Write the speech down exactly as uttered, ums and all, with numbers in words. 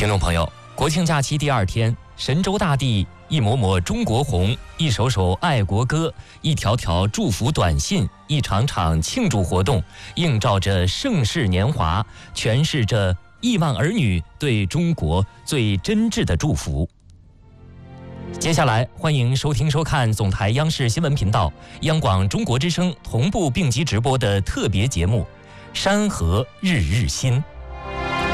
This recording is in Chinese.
听众朋友，国庆假期第二天，神州大地一抹抹中国红，一首首爱国歌，一条条祝福短信，一场场庆祝活动，映照着盛世年华，诠释着亿万儿女对中国最真挚的祝福。接下来，欢迎收听收看总台央视新闻频道、央广中国之声同步并机直播的特别节目《山河日日新》。